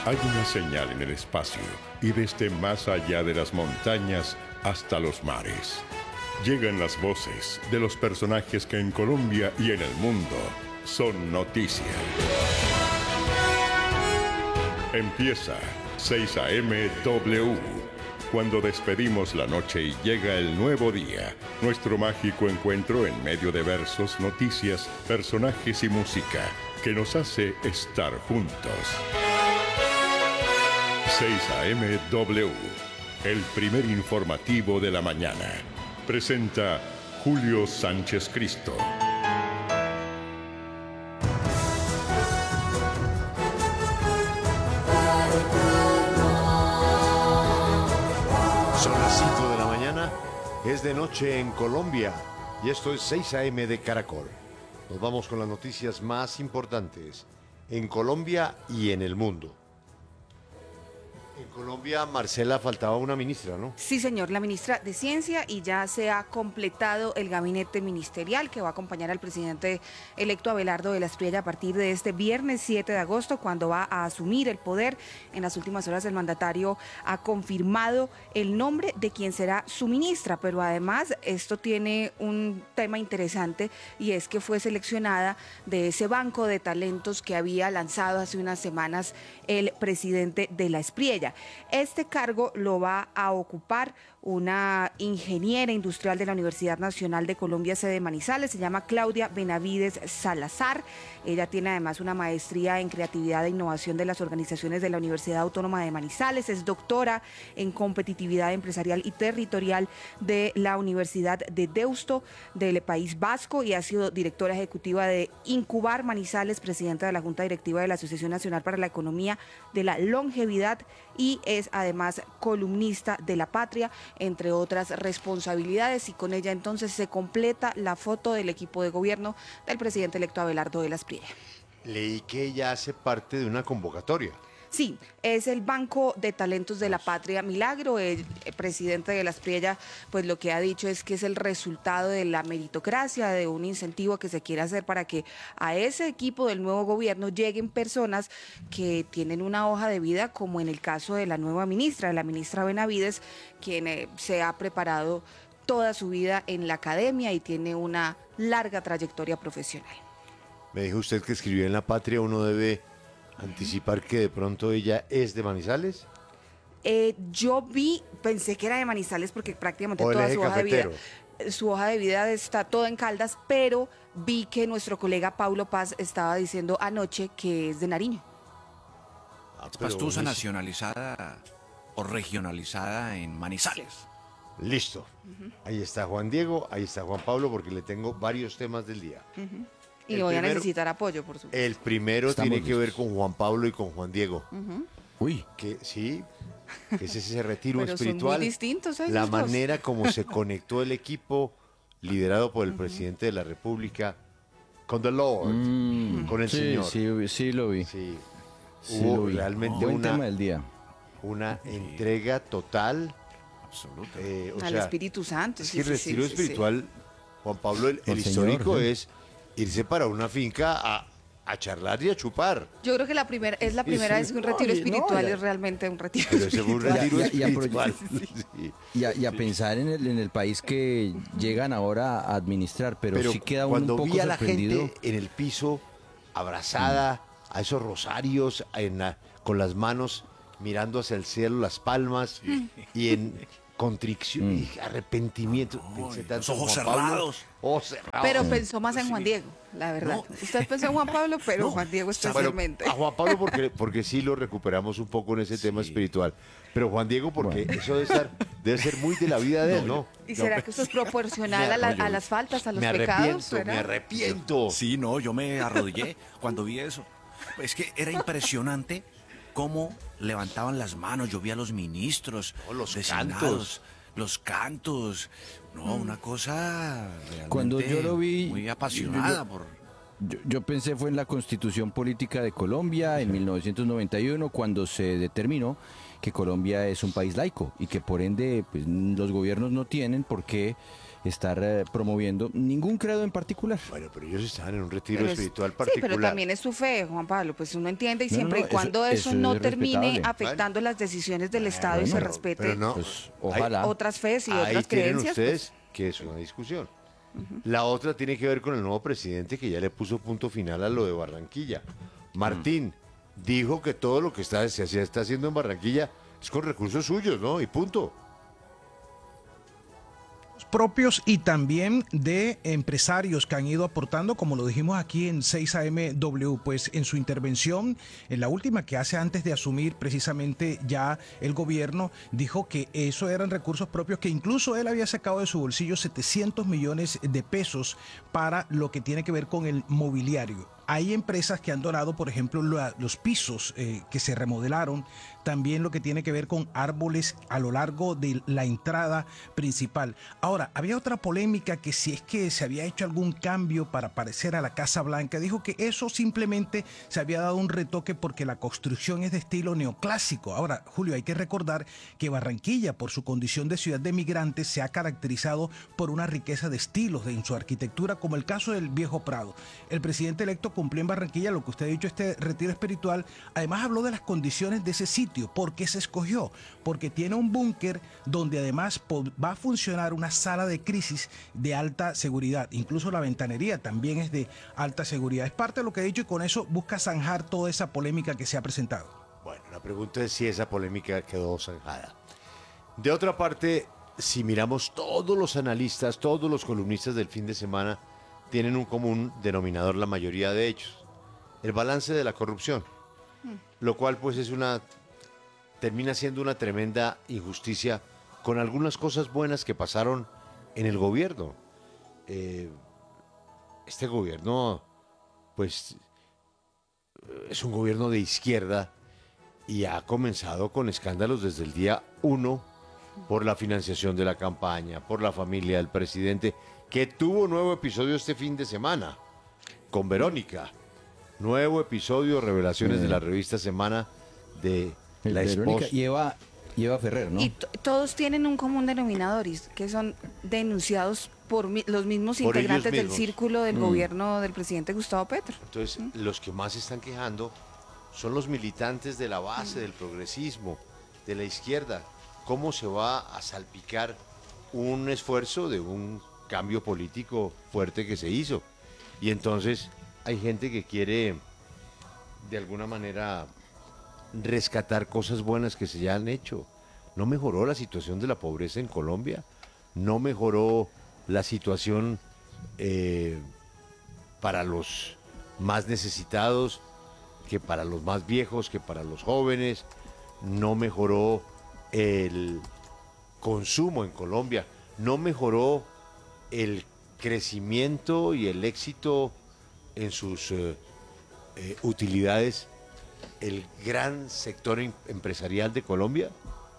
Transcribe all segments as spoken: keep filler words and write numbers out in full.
Hay una señal en el espacio y desde más allá de las montañas hasta los mares. Llegan las voces de los personajes que en Colombia y en el mundo son noticia. Empieza seis A M W. Cuando despedimos la noche y llega el nuevo día, nuestro mágico encuentro en medio de versos, noticias, personajes y música que nos hace estar juntos. seis A M W, el primer informativo de la mañana. Presenta Julio Sánchez Cristo. Son las cinco de la mañana, es de noche en Colombia y esto es seis A M de Caracol. Nos vamos con las noticias más importantes en Colombia y en el mundo. En Colombia, Marcela, faltaba una ministra, ¿no? Sí, señor, la ministra de Ciencia, y ya se ha completado el gabinete ministerial que va a acompañar al presidente electo Abelardo de la Espriella a partir de este viernes siete de agosto, cuando va a asumir el poder. En las últimas horas el mandatario ha confirmado el nombre de quien será su ministra, pero además esto tiene un tema interesante, y es que fue seleccionada de ese banco de talentos que había lanzado hace unas semanas el presidente de la Espriella. Este cargo lo va a ocupar una ingeniera industrial de la Universidad Nacional de Colombia, sede Manizales. Se llama Claudia Benavides Salazar. Ella tiene además una maestría en creatividad e innovación de las organizaciones de la Universidad Autónoma de Manizales. Es doctora en competitividad empresarial y territorial de la Universidad de Deusto del País Vasco, y ha sido directora ejecutiva de Incubar Manizales, presidenta de la Junta Directiva de la Asociación Nacional para la Economía de la Longevidad, y es además columnista de La Patria, entre otras responsabilidades. Y con ella entonces se completa la foto del equipo de gobierno del presidente electo Abelardo de la Espriella. Leí que ella hace parte de una convocatoria. Sí, es el Banco de Talentos de la Patria Milagro. El presidente de la Espriella, pues lo que ha dicho es que es el resultado de la meritocracia, de un incentivo que se quiere hacer para que a ese equipo del nuevo gobierno lleguen personas que tienen una hoja de vida, como en el caso de la nueva ministra, de la ministra Benavides, quien eh, se ha preparado toda su vida en la academia y tiene una larga trayectoria profesional. Me dijo usted que escribió en La Patria, uno debe anticipar que de pronto ella es de Manizales. Eh, yo vi, pensé que era de Manizales porque prácticamente O el toda eje su hoja de cafetero. vida, su hoja de vida está toda en Caldas, pero vi que nuestro colega Paulo Paz estaba diciendo anoche que es de Nariño. Ah, Es pero pastusa buenísimo. nacionalizada o regionalizada en Manizales. Listo. Ahí está Juan Diego, ahí está Juan Pablo, porque le tengo varios temas del día. Y El le voy a primero- necesitar apoyo, por supuesto. El primero Estamos tiene que ver listos. con Juan Pablo y con Juan Diego. Uy, Que sí, que es ese retiro Pero son espiritual. muy distintos ellos la dos. manera como se conectó el equipo liderado por el presidente de la República con the Lord, mm, con el sí, Señor. sí, sí lo vi. Sí. Sí Hubo lo vi. realmente Buen una, tema del día. una entrega total. Absoluta. eh, o Al sea, Espíritu Santo. es sí, que el sí, sí, retiro sí, sí. espiritual, Juan Pablo, el, el El Señor, histórico sí. es irse para una finca a, a charlar y a chupar. Yo creo que la primera, es la primera sí. vez que un retiro Oye, no, espiritual ya. es realmente un retiro Pero ese fue un espiritual. retiro Ya, ya, ya, espiritual. pero- Sí. Y a, y a pensar en el, en el país que llegan ahora a administrar, pero, Pero sí queda uno cuando un poco vi a la sorprendido. gente en el piso abrazada a esos rosarios en la- con las manos mirando hacia el cielo, las palmas y en contrición y arrepentimiento. Pensé tanto los en ojos Juan Pablo. cerrados. Ojos cerrados. Pero pensó más en Juan Diego, la verdad. Usted pensó en Juan Pablo, pero No. Juan Diego Bueno, especialmente. a Juan Pablo porque, porque sí lo recuperamos un poco en ese tema Sí. espiritual. Pero Juan Diego porque eso debe, estar, debe ser muy de la vida de él, ¿no? ¿Y será que esto es proporcional a, la- a las faltas, a los me pecados? arrepiento, ¿será? me arrepiento. Sí, no, yo me arrodillé cuando vi eso. Es que era impresionante cómo levantaban las manos. Yo vi a los ministros, Oh, los designados, cantos. los cantos. No, una cosa realmente Cuando yo lo vi, muy apasionada yo- yo- por... Yo, yo pensé fue en la Constitución Política de Colombia en mil novecientos noventa y uno, cuando se determinó que Colombia es un país laico y que por ende pues, los gobiernos no tienen por qué estar eh, promoviendo ningún credo en particular. Bueno, pero ellos estaban en un retiro Pero es- espiritual Sí, particular. pero también es su fe, Juan Pablo, pues uno entiende y No, no, siempre no, y cuando eso- eso, eso no es termine respetable. afectando las decisiones del Estado y se Bueno, respete pero no, Pues, hay- ojalá. otras fees y Ahí otras tienen creencias. ustedes que es una discusión. La otra tiene que ver con el nuevo presidente que ya le puso punto final a lo de Barranquilla. Martín dijo que todo lo que está, se hacía- está haciendo en Barranquilla es con recursos suyos, ¿no? Y punto. Propios y también de empresarios que han ido aportando, como lo dijimos aquí en seis A M W, pues en su intervención, en la última que hace antes de asumir precisamente ya el gobierno, dijo que eso eran recursos propios, que incluso él había sacado de su bolsillo setecientos millones de pesos para lo que tiene que ver con el mobiliario. Hay empresas que han donado, por ejemplo, la- los pisos eh, que se remodelaron, también lo que tiene que ver con árboles a lo largo de la entrada principal. Ahora, había otra polémica que si es que se había hecho algún cambio para parecer a la Casa Blanca, dijo que eso simplemente se había dado un retoque porque la construcción es de estilo neoclásico. Ahora, Julio, hay que recordar que Barranquilla, por su condición de ciudad de migrantes, se ha caracterizado por una riqueza de estilos de- en su arquitectura, como el caso del Viejo Prado. El presidente electo cumplió en Barranquilla lo que usted ha dicho, este retiro espiritual. Además habló de las condiciones de ese sitio. ¿Por qué se escogió? Porque tiene un búnker donde además po- va a funcionar una sala de crisis de alta seguridad. Incluso la ventanería también es de alta seguridad. Es parte de lo que ha dicho y con eso busca zanjar toda esa polémica que se ha presentado. Bueno, la pregunta es si esa polémica quedó zanjada. De otra parte, si miramos todos los analistas, todos los columnistas del fin de semana, tienen un común denominador la mayoría de ellos, el balance de la corrupción, lo cual pues es una, termina siendo una tremenda injusticia con algunas cosas buenas que pasaron en el gobierno. Eh, este gobierno pues es un gobierno de izquierda y ha comenzado con escándalos desde el día uno por la financiación de la campaña, por la familia del presidente, que tuvo nuevo episodio este fin de semana con Verónica. Nuevo episodio, revelaciones Mm. de la revista Semana de la Verónica esposa. y Eva, y Eva Ferrer, ¿no? Y t- todos tienen un común denominador, y es que son denunciados por mi- los mismos Por ellos integrantes del mismos. círculo del Mm. gobierno del presidente Gustavo Petro. Entonces, los que más se están quejando son los militantes de la base, del progresismo, de la izquierda. ¿Cómo se va a salpicar un esfuerzo de un cambio político fuerte que se hizo? Y entonces hay gente que quiere, de alguna manera, rescatar cosas buenas que se ya han hecho. No mejoró la situación de la pobreza en Colombia, no mejoró la situación eh, para los más necesitados, que para los más viejos, que para los jóvenes, no mejoró el consumo en Colombia, no mejoró el crecimiento y el éxito en sus eh, eh, utilidades, el gran sector em- empresarial de Colombia.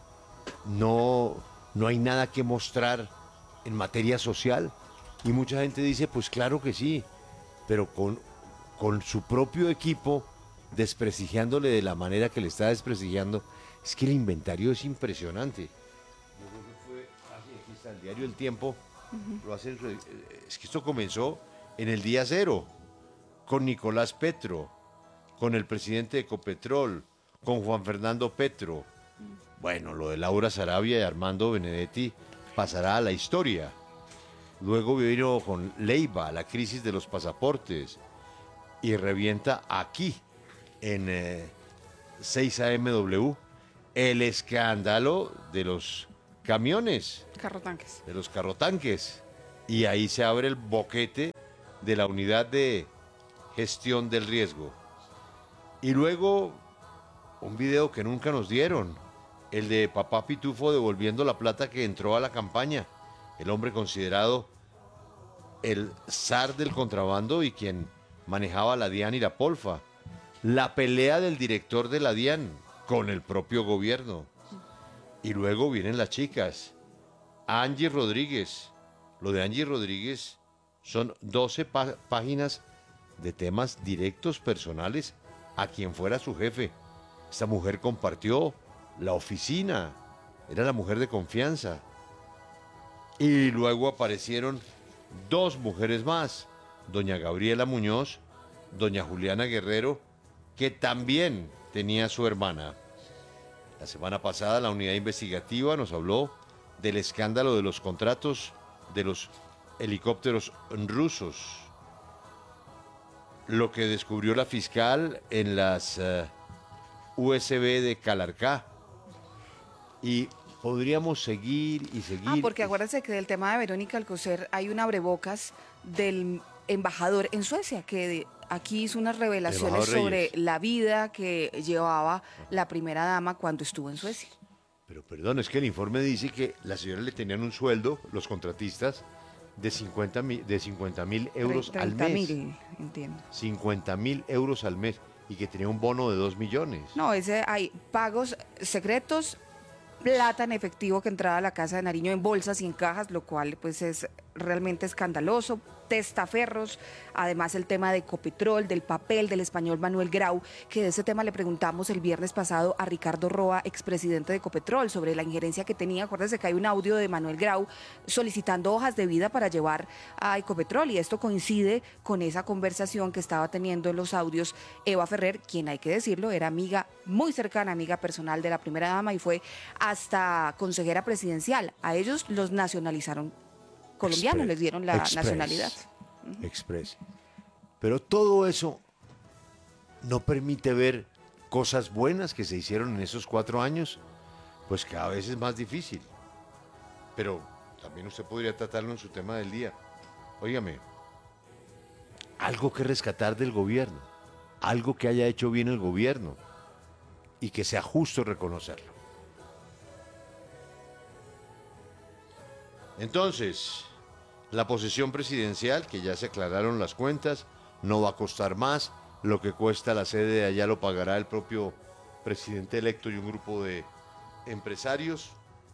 No, no hay nada que mostrar en materia social. Y mucha gente dice, pues claro que sí, pero con, con su propio equipo desprestigiándole de la manera que le está desprestigiando. Es que el inventario es impresionante. Yo creo que fue, ah, sí, aquí está el diario El Tiempo, lo hace en su- eh, es que esto comenzó en el día cero, con Nicolás Petro, con el presidente de Ecopetrol, con Juan Fernando Petro. Bueno, lo de Laura Sarabia y Armando Benedetti pasará a la historia. Luego vino con Leiva, la crisis de los pasaportes, y revienta aquí, en eh, seis A M W, el escándalo de los camiones, Carro tanques. de los carrotanques. Y ahí se abre el boquete de la unidad de gestión del riesgo. Y luego, un video que nunca nos dieron, el de Papá Pitufo devolviendo la plata que entró a la campaña. El hombre considerado el zar del contrabando y quien manejaba la DIAN y la Polfa. La pelea del director de la DIAN con el propio gobierno. Y luego vienen las chicas. Angie Rodríguez. Lo de Angie Rodríguez son doce pá- páginas de temas directos personales a quien fuera su jefe. Esta mujer compartió la oficina, era la mujer de confianza. Y luego aparecieron dos mujeres más, doña Gabriela Muñoz, doña Juliana Guerrero, que también tenía a su hermana. La semana pasada la unidad investigativa nos habló del escándalo de los contratos de los helicópteros rusos. Lo que descubrió la fiscal en las uh, U S B de Calarcá. Y podríamos seguir y seguir. Ah, porque acuérdense que del tema de Verónica Alcocer hay un abrebocas del embajador en Suecia, que de, aquí hizo unas revelaciones sobre la vida que llevaba la primera dama cuando estuvo en Suecia. Pero perdón, es que el informe dice que la señora le tenían un sueldo, los contratistas, de cincuenta mil euros al mes. mil, entiendo. cincuenta mil euros al mes y que tenía un bono de dos millones. No, ese hay pagos secretos, plata en efectivo que entraba a la casa de Nariño en bolsas y en cajas, lo cual pues es realmente escandaloso. Testaferros, además el tema de Ecopetrol, del papel del español Manuel Grau, que de ese tema le preguntamos el viernes pasado a Ricardo Roa, expresidente de Ecopetrol, sobre la injerencia que tenía. Acuérdense que hay un audio de Manuel Grau solicitando hojas de vida para llevar a Ecopetrol, y esto coincide con esa conversación que estaba teniendo en los audios Eva Ferrer, quien, hay que decirlo, era amiga muy cercana, amiga personal de la primera dama y fue hasta consejera presidencial. A ellos los nacionalizaron colombianos, Express, les dieron la Express, nacionalidad. Express. Pero todo eso no permite ver cosas buenas que se hicieron en esos cuatro años, pues cada vez es más difícil. Pero también usted podría tratarlo en su tema del día. Óigame, algo que rescatar del gobierno, algo que haya hecho bien el gobierno y que sea justo reconocerlo. Entonces, la posesión presidencial, que ya se aclararon las cuentas, no va a costar más. Lo que cuesta la sede de allá lo pagará el propio presidente electo y un grupo de empresarios.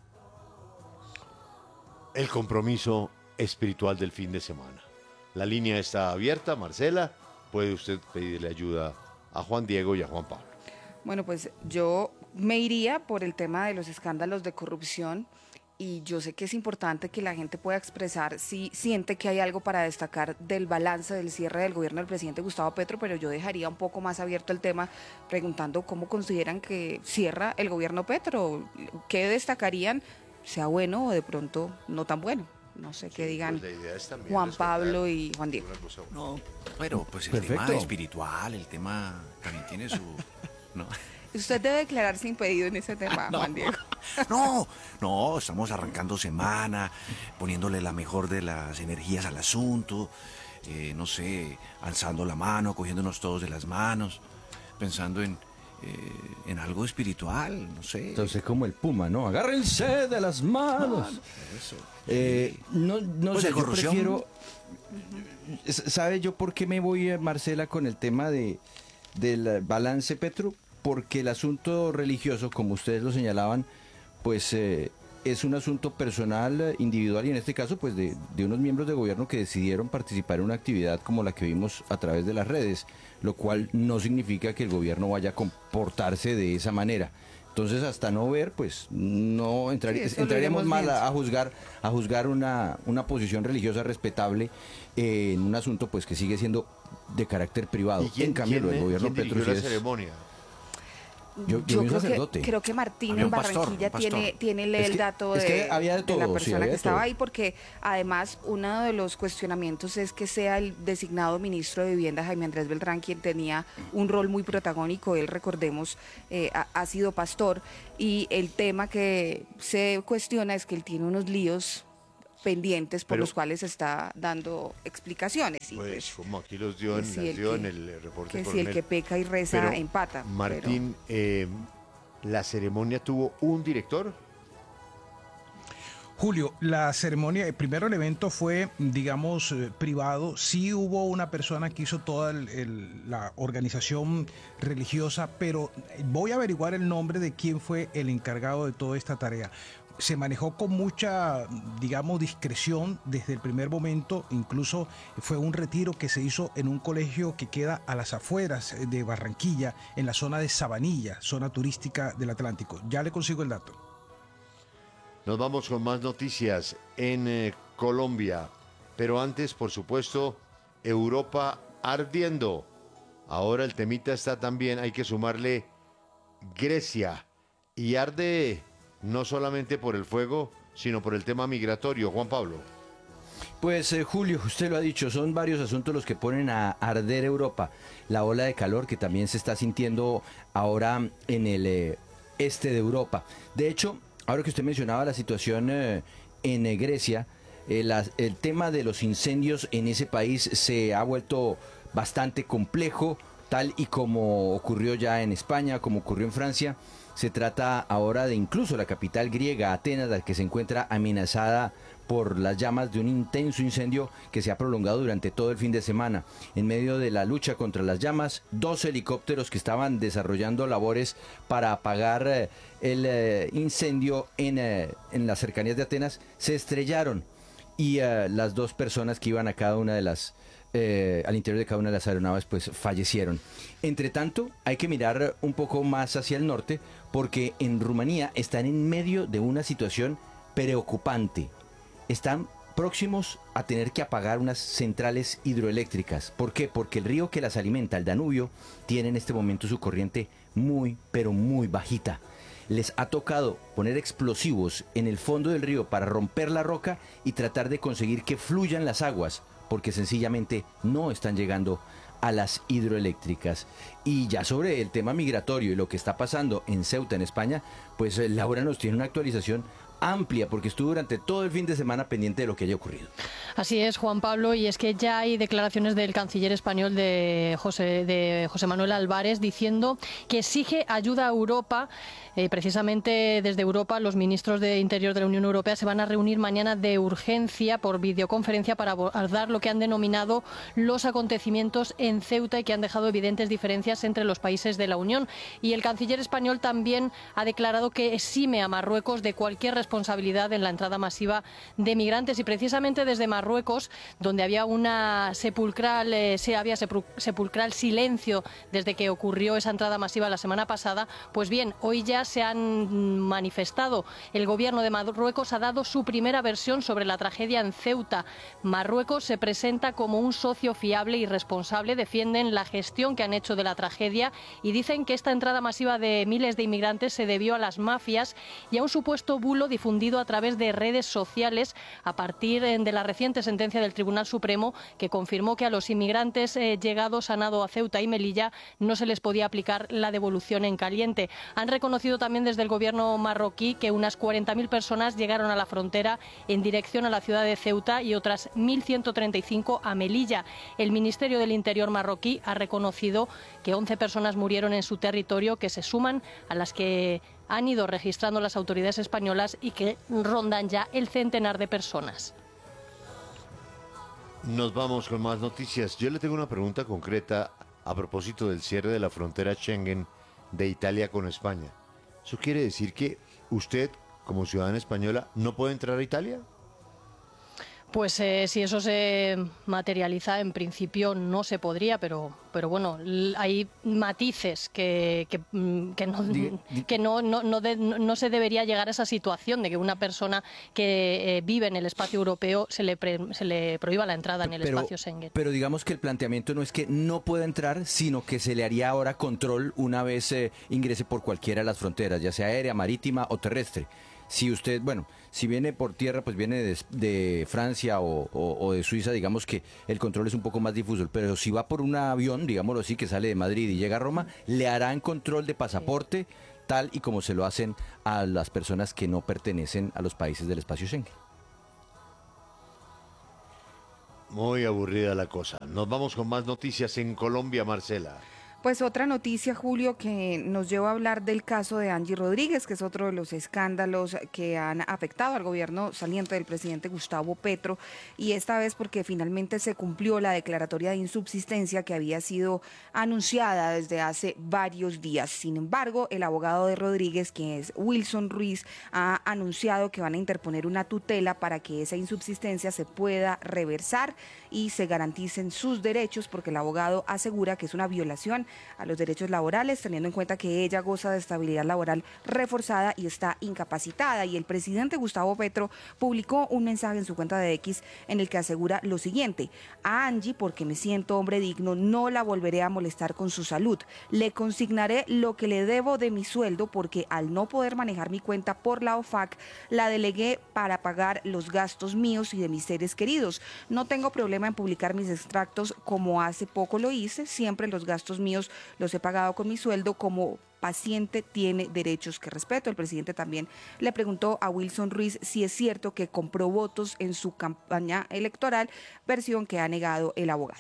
El compromiso espiritual del fin de semana. La línea está abierta, Marcela. Puede usted pedirle ayuda a Juan Diego y a Juan Pablo. Bueno, pues yo me iría por el tema de los escándalos de corrupción. Y yo sé que es importante que la gente pueda expresar si siente que hay algo para destacar del balance del cierre del gobierno del presidente Gustavo Petro, pero yo dejaría un poco más abierto el tema preguntando cómo consideran que cierra el gobierno Petro, qué destacarían, sea bueno o de pronto no tan bueno. No sé qué digan pues Juan Pablo y Juan Diego. No, pero pues el Perfecto. tema espiritual, el tema también tiene su... ¿no? Usted debe declararse impedido en ese tema, no. Juan Diego. No, no, estamos arrancando semana, poniéndole la mejor de las energías al asunto, eh, no sé, alzando la mano, cogiéndonos todos de las manos, pensando en, eh, en algo espiritual, no sé. Entonces, como el puma, ¿no? Agárrense de las manos. Eso. Eh, no, no Pues sé, de yo corrupción. prefiero... ¿Sabe yo por qué me voy, Marcela, con el tema de del balance Petro? Porque el asunto religioso, como ustedes lo señalaban, pues eh, es un asunto personal, individual, y en este caso pues de, de unos miembros de gobierno que decidieron participar en una actividad como la que vimos a través de las redes, lo cual no significa que el gobierno vaya a comportarse de esa manera. Entonces, hasta no ver, pues no entraría, Sí, entraríamos mal a, viendo. a juzgar a juzgar una, una posición religiosa respetable eh, en un asunto pues que sigue siendo de carácter privado. ¿Y quién, en cambio, quién, el gobierno quién Petro dirigió sí la es- ceremonia? Yo, yo, vi un creo, sacerdote. que, creo que Martín Había en un pastor, Barranquilla un pastor. tiene, tiene el Es que- dato es de, que había de de la todo, sí, persona había que de estaba todo. ahí, porque además uno de los cuestionamientos es que sea el designado ministro de Vivienda, Jaime Andrés Beltrán, quien tenía un rol muy protagónico. Él, recordemos, eh, ha, ha sido pastor, y el tema que se cuestiona es que él tiene unos líos pendientes por Pero- los cuales está dando explicaciones. Y Pues pues, como aquí los dio en, que si las el dio que- en el reporte que si coronel. el que peca y reza Pero, empata. pero- Martín, eh, ¿la ceremonia tuvo un director? Julio, la ceremonia, primero el evento fue, digamos, eh, privado. Sí hubo una persona que hizo toda el- el- la organización religiosa, pero voy a averiguar el nombre de quién fue el encargado de toda esta tarea. se manejó con mucha, digamos, discreción desde el primer momento. Incluso fue un retiro que se hizo en un colegio que queda a las afueras de Barranquilla, en la zona de Sabanilla, zona turística del Atlántico. Ya le consigo el dato. Nos vamos con más noticias en eh, Colombia, pero antes, por supuesto, Europa ardiendo. Ahora el temita está también, hay que sumarle Grecia, y arde no solamente por el fuego, sino por el tema migratorio. Juan Pablo. Pues eh, Julio, usted lo ha dicho, son varios asuntos los que ponen a arder Europa. La ola de calor que también se está sintiendo ahora en el eh, este de Europa. De hecho, ahora que usted mencionaba la situación eh, en eh, Grecia, eh, la, el tema de los incendios en ese país se ha vuelto bastante complejo, tal y como ocurrió ya en España, como ocurrió en Francia. Se trata ahora de incluso la capital griega, Atenas, la que se encuentra amenazada por las llamas de un intenso incendio que se ha prolongado durante todo el fin de semana. En medio de la lucha contra las llamas, dos helicópteros que estaban desarrollando labores para apagar eh, el eh, incendio en, eh, en las cercanías de Atenas se estrellaron, y eh, las dos personas que iban a cada una de las Eh, al interior de cada una de las aeronaves pues fallecieron. Entre tanto, hay que mirar un poco más hacia el norte, porque en Rumanía están en medio de una situación preocupante. Están próximos a tener que apagar unas centrales hidroeléctricas. ¿Por qué? Porque el río que las alimenta, el Danubio, tiene en este momento su corriente muy, pero muy bajita. Les ha tocado poner explosivos en el fondo del río para romper la roca y tratar de conseguir que fluyan las aguas, porque sencillamente no están llegando a las hidroeléctricas. Y ya sobre el tema migratorio y lo que está pasando en Ceuta, en España, pues Laura nos tiene una actualización amplia, porque estuvo durante todo el fin de semana pendiente de lo que haya ocurrido. Así es, Juan Pablo, y es que ya hay declaraciones del canciller español de José, de José Manuel Álvarez diciendo que exige ayuda a Europa. Eh, precisamente desde Europa, los ministros de Interior de la Unión Europea se van a reunir mañana de urgencia por videoconferencia para abordar lo que han denominado los acontecimientos en Ceuta y que han dejado evidentes diferencias entre los países de la Unión. Y el canciller español también ha declarado que exime a Marruecos de cualquier responsabilidad en la entrada masiva de migrantes, y precisamente desde Marruecos, donde había una sepulcral, eh, se había sepulcral silencio desde que ocurrió esa entrada masiva la semana pasada, pues bien, hoy ya se han manifestado. El gobierno de Marruecos ha dado su primera versión sobre la tragedia en Ceuta. Marruecos se presenta como un socio fiable y responsable, defienden la gestión que han hecho de la tragedia y dicen que esta entrada masiva de miles de inmigrantes se debió a las mafias y a un supuesto bulo difundido a través de redes sociales a partir de la reciente sentencia del Tribunal Supremo, que confirmó que a los inmigrantes eh, llegados a nado a Ceuta y Melilla no se les podía aplicar la devolución en caliente. Han reconocido también desde el gobierno marroquí que unas cuarenta mil personas llegaron a la frontera en dirección a la ciudad de Ceuta y otras mil ciento treinta y cinco a Melilla. El Ministerio del Interior marroquí ha reconocido que once personas murieron en su territorio, que se suman a las que han ido registrando las autoridades españolas y que rondan ya el centenar de personas. Nos vamos con más noticias. Yo le tengo una pregunta concreta a propósito del cierre de la frontera Schengen de Italia con España. ¿Eso quiere decir que usted, como ciudadana española, no puede entrar a Italia? Pues eh, si eso se materializa, en principio no se podría, pero, pero bueno, hay matices que, que, que, no, que no, no, no, de, no se debería llegar a esa situación de que una persona que eh, vive en el espacio europeo se le, pre, se le prohíba la entrada en el pero, espacio Schengen. Pero digamos que el planteamiento no es que no pueda entrar, sino que se le haría ahora control una vez eh, ingrese por cualquiera de las fronteras, ya sea aérea, marítima o terrestre. Si usted, bueno, si viene por tierra, pues viene de, de Francia o, o, o de Suiza, digamos que el control es un poco más difuso, pero si va por un avión, digámoslo así, que sale de Madrid y llega a Roma, le harán control de pasaporte, tal y como se lo hacen a las personas que no pertenecen a los países del espacio Schengen. Muy aburrida la cosa. Nos vamos con más noticias en Colombia, Marcela. Pues otra noticia, Julio, que nos lleva a hablar del caso de Angie Rodríguez, que es otro de los escándalos que han afectado al gobierno saliente del presidente Gustavo Petro, y esta vez porque finalmente se cumplió la declaratoria de insubsistencia que había sido anunciada desde hace varios días. Sin embargo, el abogado de Rodríguez, que es Wilson Ruiz, ha anunciado que van a interponer una tutela para que esa insubsistencia se pueda reversar y se garanticen sus derechos, porque el abogado asegura que es una violación a los derechos laborales, teniendo en cuenta que ella goza de estabilidad laboral reforzada y está incapacitada. Y el presidente Gustavo Petro publicó un mensaje en su cuenta de X en el que asegura lo siguiente: a Angie, porque me siento hombre digno, no la volveré a molestar con su salud. Le consignaré lo que le debo de mi sueldo, porque al no poder manejar mi cuenta por la O F A C, la delegué para pagar los gastos míos y de mis seres queridos. No tengo problema en publicar mis extractos como hace poco lo hice, siempre los gastos míos los he pagado con mi sueldo, como paciente tiene derechos que respeto. El presidente también le preguntó a Wilson Ruiz si es cierto que compró votos en su campaña electoral, versión que ha negado el abogado.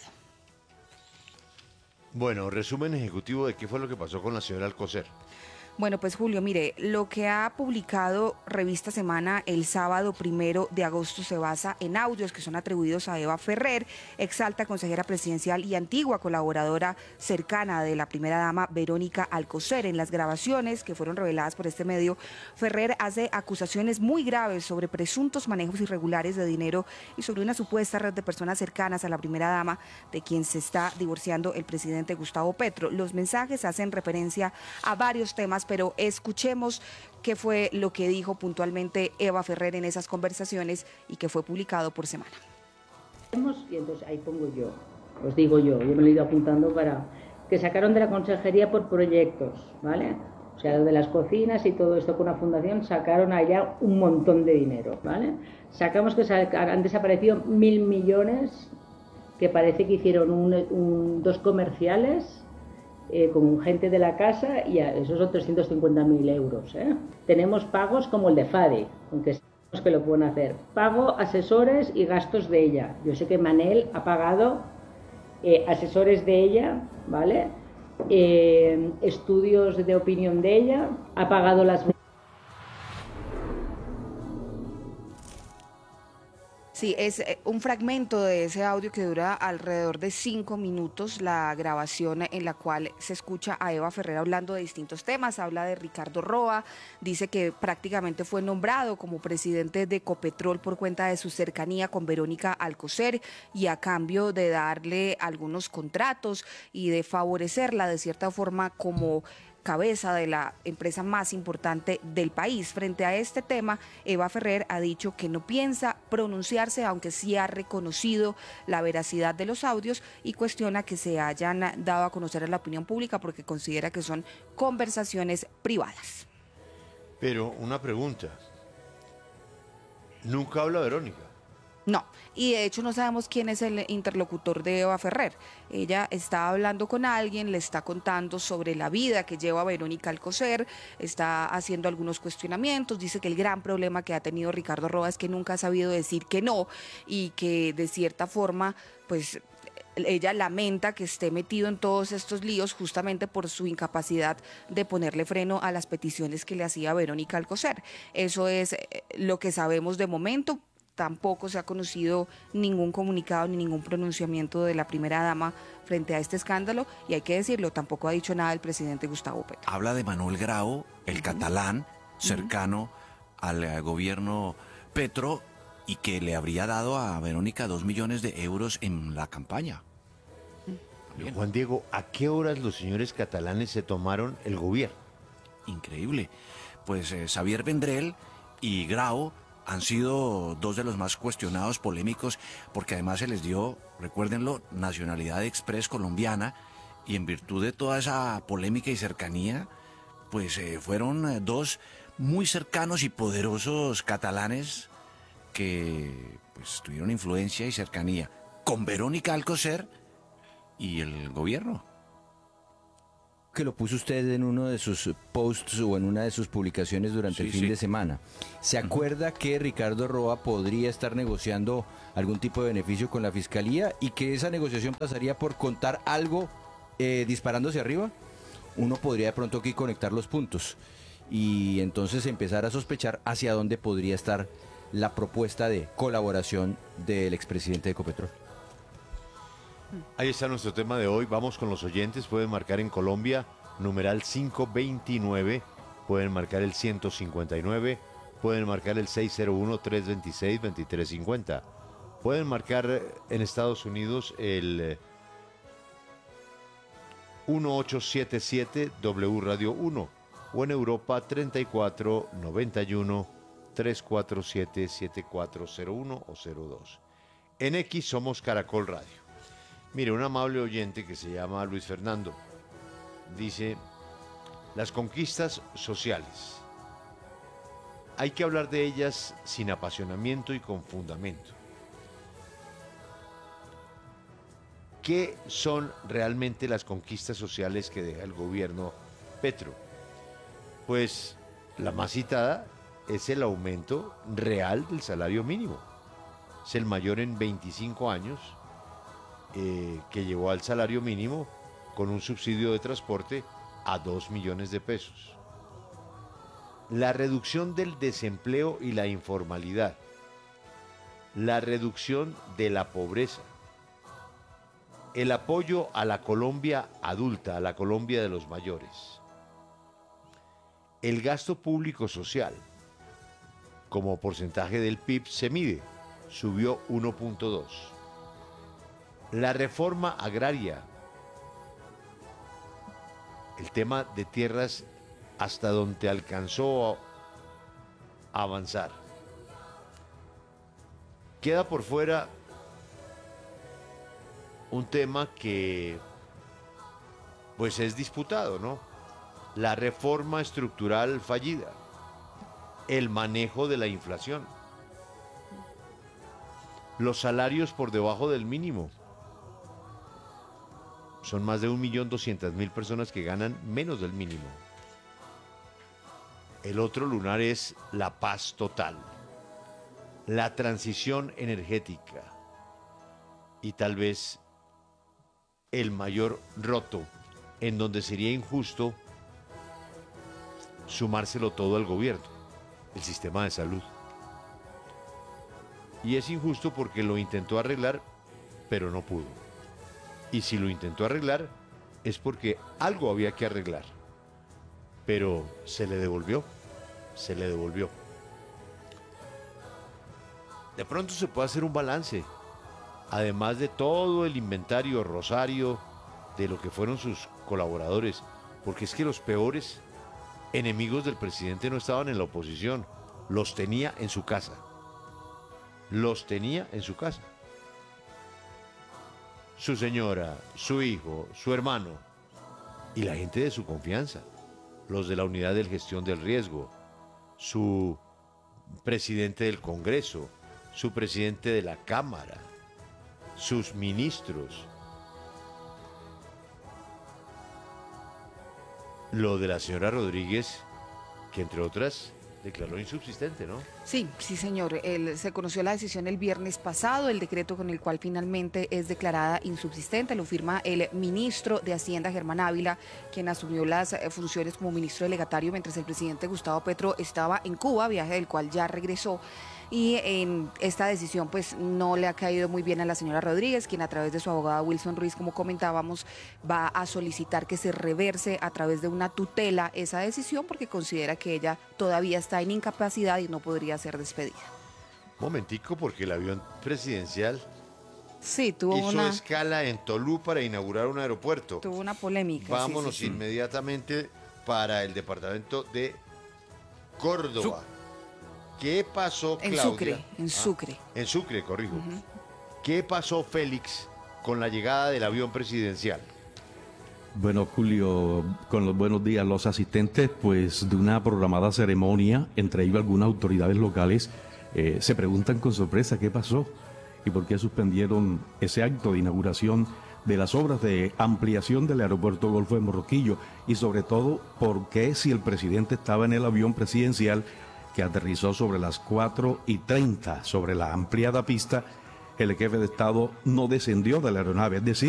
Bueno, resumen ejecutivo de qué fue lo que pasó con la señora Alcocer. Bueno, pues Julio, mire, lo que ha publicado Revista Semana el sábado primero de agosto se basa en audios que son atribuidos a Eva Ferrer, exalta consejera presidencial y antigua colaboradora cercana de la primera dama Verónica Alcocer. En las grabaciones que fueron reveladas por este medio, Ferrer hace acusaciones muy graves sobre presuntos manejos irregulares de dinero y sobre una supuesta red de personas cercanas a la primera dama, de quien se está divorciando el presidente Gustavo Petro. Los mensajes hacen referencia a varios temas, pero escuchemos qué fue lo que dijo puntualmente Eva Ferrer en esas conversaciones y que fue publicado por Semana. Y entonces ahí pongo yo, os digo yo, yo me lo he ido apuntando para que sacaron de la consejería por proyectos, ¿vale? O sea, de las cocinas y todo esto con una fundación sacaron allá un montón de dinero, ¿vale? Sacamos que han desaparecido mil millones, que parece que hicieron un, un, dos comerciales Eh, con gente de la casa, y a, esos son trescientos cincuenta mil euros. ¿eh? Tenemos pagos como el de Fadi, aunque sabemos que lo pueden hacer. Pago asesores y gastos de ella. Yo sé que Manel ha pagado eh, asesores de ella, ¿vale? Eh, estudios de opinión de ella, ha pagado las... Sí, es un fragmento de ese audio que dura alrededor de cinco minutos, la grabación en la cual se escucha a Eva Ferrer hablando de distintos temas. Habla de Ricardo Roa, dice que prácticamente fue nombrado como presidente de Ecopetrol por cuenta de su cercanía con Verónica Alcocer y a cambio de darle algunos contratos y de favorecerla de cierta forma como cabeza de la empresa más importante del país. Frente a este tema, Eva Ferrer ha dicho que no piensa pronunciarse, aunque sí ha reconocido la veracidad de los audios y cuestiona que se hayan dado a conocer a la opinión pública porque considera que son conversaciones privadas. Pero una pregunta, ¿nunca habla Verónica? No, y de hecho no sabemos quién es el interlocutor de Eva Ferrer. Ella está hablando con alguien, le está contando sobre la vida que lleva Verónica Alcocer, está haciendo algunos cuestionamientos, dice que el gran problema que ha tenido Ricardo Roa es que nunca ha sabido decir que no y que de cierta forma, pues ella lamenta que esté metido en todos estos líos justamente por su incapacidad de ponerle freno a las peticiones que le hacía Verónica Alcocer. Eso es lo que sabemos de momento. Tampoco se ha conocido ningún comunicado ni ningún pronunciamiento de la primera dama frente a este escándalo y hay que decirlo, tampoco ha dicho nada el presidente Gustavo Petro. Habla de Manuel Grau, el uh-huh. catalán, cercano uh-huh. al uh, gobierno Petro y que le habría dado a Verónica dos millones de euros en la campaña. Uh-huh. Juan Diego, ¿a qué horas los señores catalanes se tomaron el gobierno? Increíble. Pues eh, Xavier Vendrell y Grau han sido dos de los más cuestionados, polémicos, porque además se les dio, recuérdenlo, nacionalidad express colombiana, y en virtud de toda esa polémica y cercanía, pues eh, fueron eh, dos muy cercanos y poderosos catalanes que pues tuvieron influencia y cercanía con Verónica Alcocer y el gobierno. Que lo puso usted en uno de sus posts o en una de sus publicaciones durante sí, el fin sí. de semana. ¿Se acuerda uh-huh. que Ricardo Roa podría estar negociando algún tipo de beneficio con la Fiscalía y que esa negociación pasaría por contar algo eh, disparando hacia arriba, uno podría de pronto aquí conectar los puntos y entonces empezar a sospechar hacia dónde podría estar la propuesta de colaboración del expresidente de Ecopetrol. Ahí está nuestro tema de hoy. Vamos con los oyentes. Pueden marcar en Colombia, numeral cinco veintinueve. Pueden marcar el ciento cincuenta y nueve. Pueden marcar el seis cero uno, tres dos seis, dos tres cinco cero. Pueden marcar en Estados Unidos el uno ocho siete siete W Radio uno o en Europa treinta y cuatro noventa y uno, trescientos cuarenta y siete, setenta y cuatro cero uno o cero dos. En X somos Caracol Radio. Mire, un amable oyente que se llama Luis Fernando dice: las conquistas sociales, hay que hablar de ellas sin apasionamiento y con fundamento. ¿Qué son realmente las conquistas sociales que deja el gobierno Petro? Pues la más citada es el aumento real del salario mínimo. Es el mayor en veinticinco años, eh, que llevó al salario mínimo con un subsidio de transporte a dos millones de pesos. La reducción del desempleo y la informalidad. La reducción de la pobreza. El apoyo a la Colombia adulta, a la Colombia de los mayores. El gasto público social, como porcentaje del P I B, se mide, subió uno punto dos. La reforma agraria, el tema de tierras hasta donde alcanzó a avanzar. Queda por fuera un tema que pues es disputado, ¿no? La reforma estructural fallida, el manejo de la inflación, los salarios por debajo del mínimo. Son más de un millón doscientas mil personas que ganan menos del mínimo. El otro lunar es la paz total, la transición energética y tal vez el mayor roto, en donde sería injusto sumárselo todo al gobierno, el sistema de salud. Y es injusto porque lo intentó arreglar, pero no pudo. Y si lo intentó arreglar, es porque algo había que arreglar. Pero se le devolvió, se le devolvió. De pronto se puede hacer un balance, además de todo el inventario rosario de lo que fueron sus colaboradores, porque es que los peores enemigos del presidente no estaban en la oposición, los tenía en su casa, los tenía en su casa. Su señora, su hijo, su hermano y la gente de su confianza, los de la unidad de gestión del riesgo, su presidente del Congreso, su presidente de la Cámara, sus ministros. Lo de la señora Rodríguez, que entre otras declaró insubsistente, ¿no? Sí, sí señor. El, se conoció la decisión el viernes pasado, el decreto con el cual finalmente es declarada insubsistente. Lo firma el ministro de Hacienda, Germán Ávila, quien asumió las funciones como ministro delegatario mientras el presidente Gustavo Petro estaba en Cuba, viaje del cual ya regresó. Y eh, esta decisión pues no le ha caído muy bien a la señora Rodríguez, quien a través de su abogada Wilson Ruiz, como comentábamos, va a solicitar que se reverse a través de una tutela esa decisión porque considera que ella todavía está en incapacidad y no podría ser despedida. Momentico, porque el avión presidencial sí, tuvo hizo una escala en Tolú para inaugurar un aeropuerto. Tuvo una polémica. Vámonos sí, sí, sí. inmediatamente para el departamento de Córdoba. Su ¿Qué pasó, Claudia? En Sucre, en Sucre. Ah, en Sucre, corrijo. Uh-huh. ¿Qué pasó, Félix, con la llegada del avión presidencial? Bueno, Julio, con los buenos días, los asistentes pues de una programada ceremonia, entre ellos algunas autoridades locales, eh, se preguntan con sorpresa qué pasó y por qué suspendieron ese acto de inauguración de las obras de ampliación del aeropuerto Golfo de Morroquillo y sobre todo por qué, si el presidente estaba en el avión presidencial que aterrizó sobre las cuatro y treinta sobre la ampliada pista, el jefe de Estado no descendió de la aeronave, es decir,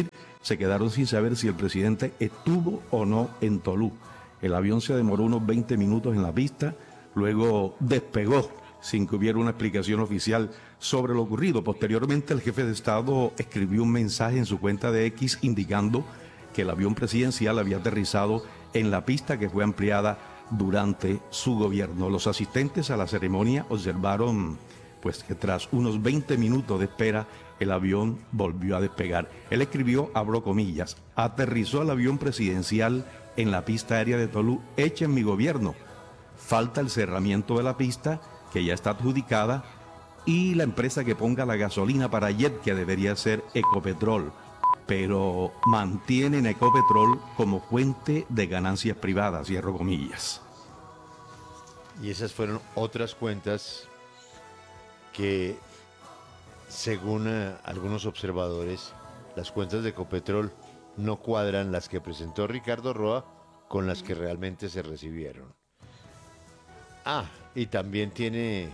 se quedaron sin saber si el presidente estuvo o no en Tolú. El avión se demoró unos veinte minutos en la pista, luego despegó sin que hubiera una explicación oficial sobre lo ocurrido. Posteriormente, el jefe de Estado escribió un mensaje en su cuenta de X indicando que el avión presidencial había aterrizado en la pista que fue ampliada durante su gobierno. Los asistentes a la ceremonia observaron pues que tras unos veinte minutos de espera el avión volvió a despegar. Él escribió, abro comillas, aterrizó el avión presidencial en la pista aérea de Tolú, hecha en mi gobierno. Falta el cerramiento de la pista, que ya está adjudicada, y la empresa que ponga la gasolina para jet, que debería ser Ecopetrol, pero mantienen Ecopetrol como fuente de ganancias privadas, cierro comillas. Y esas fueron otras cuentas que, según eh, algunos observadores, las cuentas de Ecopetrol no cuadran las que presentó Ricardo Roa con las que realmente se recibieron. Ah, y también tiene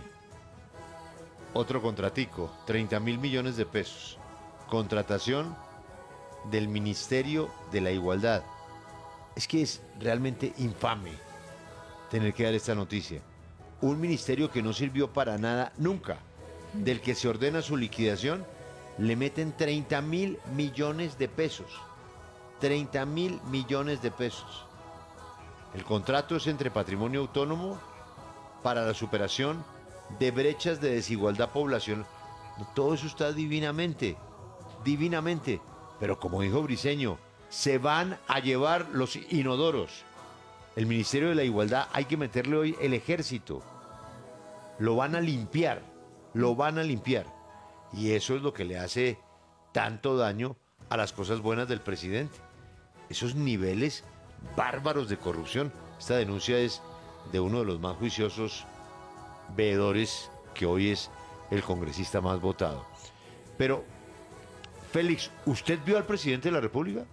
otro contratico, treinta mil millones de pesos. Contratación del Ministerio de la Igualdad. Es que es realmente infame tener que dar esta noticia. Un ministerio que no sirvió para nada nunca, del que se ordena su liquidación, le meten treinta mil millones de pesos. treinta mil millones de pesos. El contrato es entre Patrimonio Autónomo para la superación de brechas de desigualdad poblacional. Todo eso está divinamente, divinamente. Pero como dijo Briceño, se van a llevar los inodoros. El Ministerio de la Igualdad hay que meterle hoy el ejército. Lo van a limpiar, lo van a limpiar. Y eso es lo que le hace tanto daño a las cosas buenas del presidente. Esos niveles bárbaros de corrupción. Esta denuncia es de uno de los más juiciosos veedores que hoy es el congresista más votado. Pero, Félix, ¿usted vio al presidente de la República?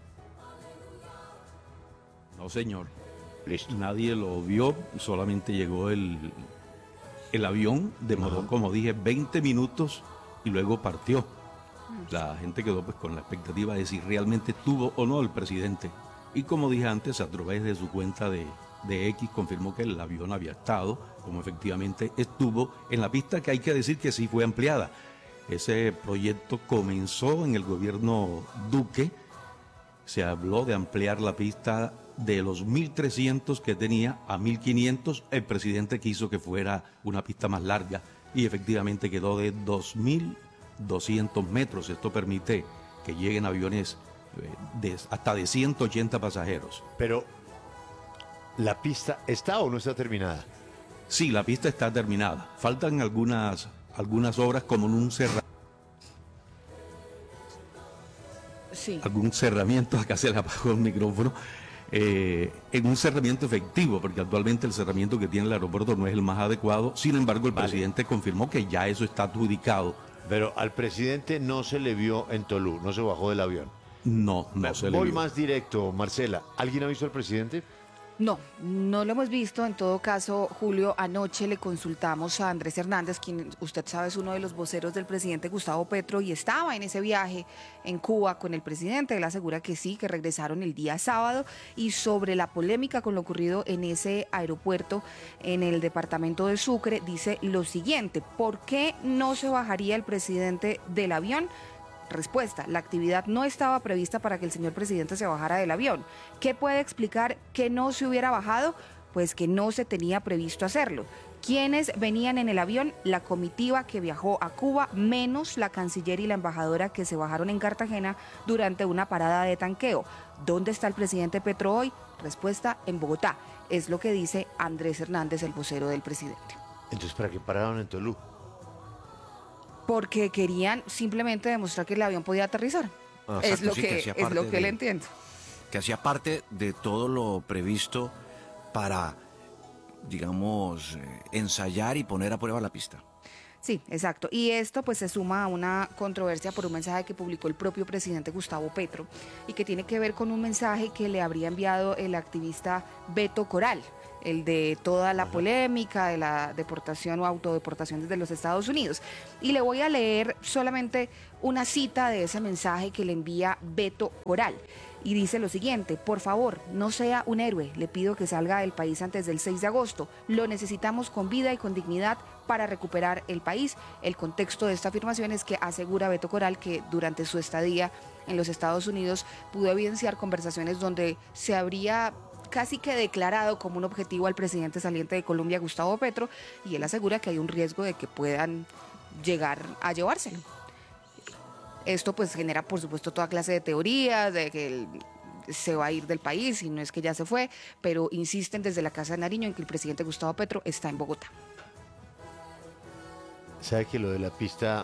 No, señor. Listo. Nadie lo vio, solamente llegó el, el avión, demoró, Ajá. como dije, veinte minutos y luego partió. La gente quedó pues con la expectativa de si realmente estuvo o no el presidente. Y como dije antes, a través de su cuenta de, de X confirmó que el avión había estado, como efectivamente estuvo, en la pista, que hay que decir que sí fue ampliada. Ese proyecto comenzó en el gobierno Duque. Se habló de ampliar la pista de los mil trescientos que tenía a mil quinientos. El presidente quiso que fuera una pista más larga y efectivamente quedó de dos mil doscientos metros. Esto permite que lleguen aviones de, hasta de ciento ochenta pasajeros. Pero, ¿la pista está o no está terminada? Sí, la pista está terminada. Faltan algunas, algunas obras como en un cerramiento. Sí. Algún cerramiento, acá se le apagó el micrófono, eh, en un cerramiento efectivo, porque actualmente el cerramiento que tiene el aeropuerto no es el más adecuado. Sin embargo, el Vale. presidente confirmó que ya eso está adjudicado. Pero al presidente no se le vio en Tolú, no se bajó del avión. No, no se le Voy vio. más directo, Marcela. ¿Alguien ha visto al presidente? No, no lo hemos visto. En todo caso, Julio, anoche le consultamos a Andrés Hernández, quien usted sabe es uno de los voceros del presidente Gustavo Petro y estaba en ese viaje en Cuba con el presidente. Él asegura que sí, que regresaron el día sábado. Y sobre la polémica con lo ocurrido en ese aeropuerto en el departamento de Sucre, dice lo siguiente: ¿por qué no se bajaría el presidente del avión? Respuesta: la actividad no estaba prevista para que el señor presidente se bajara del avión. ¿Qué puede explicar que no se hubiera bajado? Pues que no se tenía previsto hacerlo. ¿Quiénes venían en el avión? La comitiva que viajó a Cuba, menos la canciller y la embajadora que se bajaron en Cartagena durante una parada de tanqueo. ¿Dónde está el presidente Petro hoy? Respuesta: en Bogotá. Es lo que dice Andrés Hernández, el vocero del presidente. Entonces, ¿para qué pararon en Tolú? Porque querían simplemente demostrar que el avión podía aterrizar. Ah, es exacto, lo sí, que, que hacía es parte lo que de- le entiendo. que hacía parte de todo lo previsto para, digamos, eh, ensayar y poner a prueba la pista. Sí, exacto. Y esto pues se suma a una controversia por un mensaje que publicó el propio presidente Gustavo Petro y que tiene que ver con un mensaje que le habría enviado el activista Beto Coral. el de toda la polémica de la deportación o autodeportación desde los Estados Unidos. Y le voy a leer solamente una cita de ese mensaje que le envía Beto Coral. Y dice lo siguiente: por favor, no sea un héroe, le pido que salga del país antes del seis de agosto, lo necesitamos con vida y con dignidad para recuperar el país. El contexto de esta afirmación es que asegura Beto Coral que durante su estadía en los Estados Unidos pudo evidenciar conversaciones donde se habría casi que declarado como un objetivo al presidente saliente de Colombia, Gustavo Petro, y él asegura que hay un riesgo de que puedan llegar a llevárselo. Esto pues genera, por supuesto, toda clase de teorías de que él se va a ir del país, y no es que ya se fue, pero insisten desde la Casa de Nariño en que el presidente Gustavo Petro está en Bogotá. ¿Sabe que lo de la pista...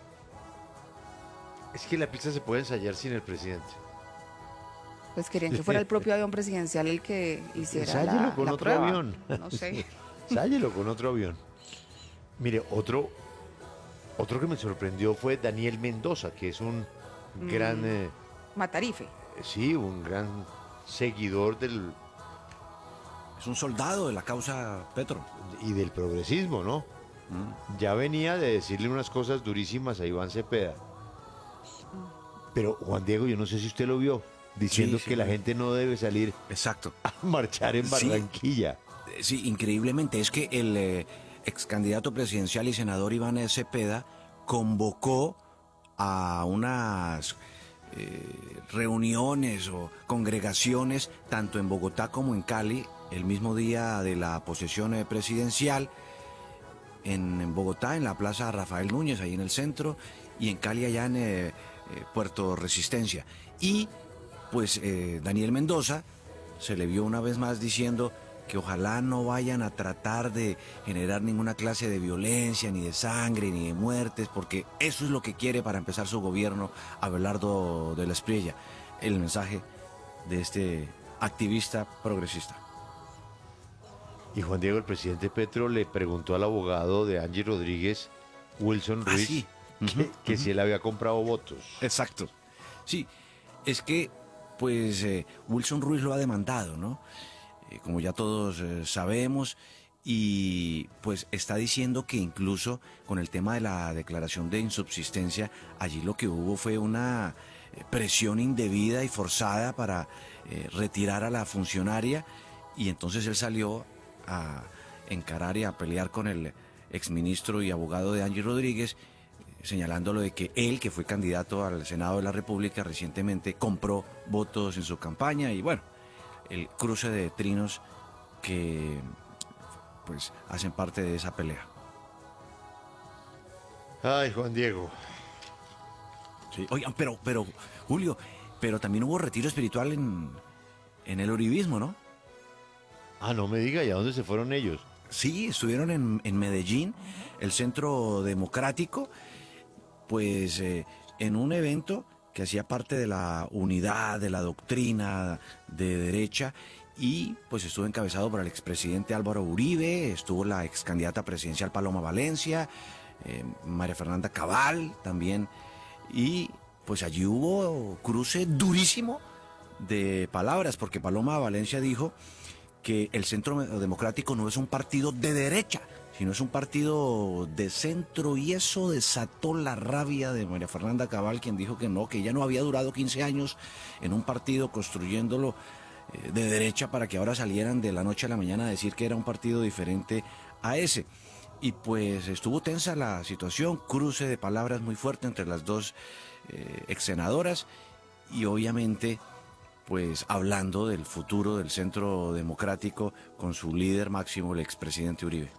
Es que la pista se puede ensayar sin el presidente? Pues querían que fuera el propio avión presidencial el que hiciera Ensáyelo la, con la otro prueba. avión. No sé. Ensáyelo con otro avión. Mire, otro, otro que me sorprendió fue Daniel Mendoza, que es un Mm. gran... eh, Matarife. sí, un gran seguidor del... Es un soldado de la causa Petro. y del progresismo, ¿no? Mm. Ya venía de decirle unas cosas durísimas a Iván Cepeda. Pero Juan Diego, yo no sé si usted lo vio, diciendo Sí, sí, que la sí. gente no debe salir Exacto. a marchar en Sí. Barranquilla. Sí, increíblemente, es que el eh, ex candidato presidencial y senador Iván Cepeda convocó a unas eh, reuniones o congregaciones tanto en Bogotá como en Cali el mismo día de la posesión eh, presidencial. En, en Bogotá, en la Plaza Rafael Núñez, ahí en el centro, y en Cali, allá en eh, eh, Puerto Resistencia. Y pues eh, Daniel Mendoza se le vio una vez más diciendo que ojalá no vayan a tratar de generar ninguna clase de violencia, ni de sangre, ni de muertes, porque eso es lo que quiere para empezar su gobierno Abelardo de la Espriella. El mensaje de este activista progresista. Y Juan Diego, el presidente Petro le preguntó al abogado de Angie Rodríguez, Wilson Ah, Ruiz, sí. que, Ujú, que ujú. si él había comprado votos. Exacto. Sí, es que pues eh, Wilson Ruiz lo ha demandado, ¿no? Eh, como ya todos eh, sabemos, y pues está diciendo que incluso con el tema de la declaración de insubsistencia, allí lo que hubo fue una eh, presión indebida y forzada para eh, retirar a la funcionaria, y entonces él salió a encarar y a pelear con el exministro y abogado de Angie Rodríguez, señalándolo de que él, que fue candidato al Senado de la República recientemente, compró votos en su campaña, y bueno, el cruce de trinos que pues hacen parte de esa pelea. Ay, Juan Diego. Sí. Oigan, pero, pero, Julio, pero también hubo retiro espiritual en, en el uribismo, ¿no? Ah, no me diga, ¿y a dónde se fueron ellos? Sí, estuvieron en, en Medellín, el Centro Democrático, pues eh, en un evento que hacía parte de la unidad, de la doctrina de derecha, y pues estuvo encabezado por el expresidente Álvaro Uribe, estuvo la ex candidata presidencial Paloma Valencia, eh, María Fernanda Cabal también, y pues allí hubo cruce durísimo de palabras, porque Paloma Valencia dijo que el Centro Democrático no es un partido de derecha, sino es un partido de centro, y eso desató la rabia de María Fernanda Cabal, quien dijo que no, que ella no había durado quince años en un partido construyéndolo eh, de derecha para que ahora salieran de la noche a la mañana a decir que era un partido diferente a ese. Y pues estuvo tensa la situación, cruce de palabras muy fuerte entre las dos eh, ex senadoras, y obviamente pues hablando del futuro del Centro Democrático con su líder máximo, el expresidente Uribe.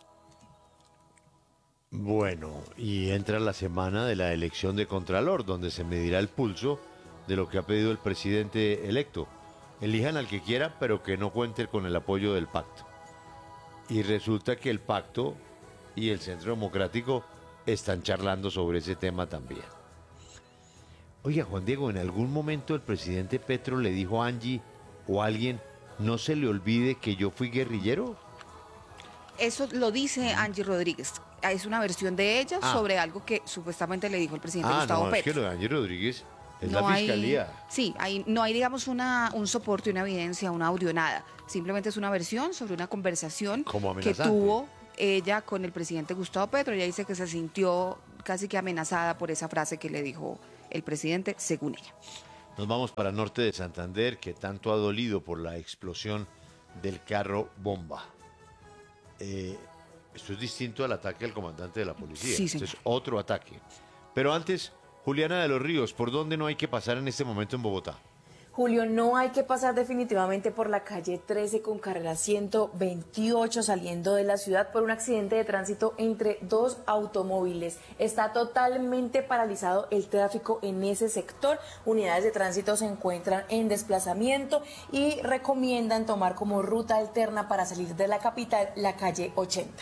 Bueno, y entra la semana de la elección de Contralor, donde se medirá el pulso de lo que ha pedido el presidente electo. Elijan al que quiera, pero que no cuente con el apoyo del pacto. Y resulta que el pacto y el Centro Democrático están charlando sobre ese tema también. Oiga, Juan Diego, ¿en algún momento el presidente Petro le dijo a Angie o a alguien, no se le olvide que yo fui guerrillero? Eso lo dice Angie Rodríguez. Es una versión de ella Ah. sobre algo que supuestamente le dijo el presidente Ah, Gustavo no, es que Petro. lo de Angie Rodríguez Es no la fiscalía. Hay, sí, hay, no hay, digamos, una, un soporte, una evidencia, un audio, nada. Simplemente es una versión sobre una conversación Como que amenazante. tuvo ella con el presidente Gustavo Petro. Ella dice que se sintió casi que amenazada por esa frase que le dijo el presidente, según ella. Nos vamos para el norte de Santander, que tanto ha dolido por la explosión del carro bomba. Eh, esto es distinto al ataque al comandante de la policía. Sí, Esto señor. es otro ataque. Pero antes, Juliana de los Ríos, ¿por dónde no hay que pasar en este momento en Bogotá? Julio, no hay que pasar definitivamente por la calle trece con carrera ciento veintiocho saliendo de la ciudad por un accidente de tránsito entre dos automóviles. Está totalmente paralizado el tráfico en ese sector. Unidades de tránsito se encuentran en desplazamiento y recomiendan tomar como ruta alterna para salir de la capital la calle ochenta.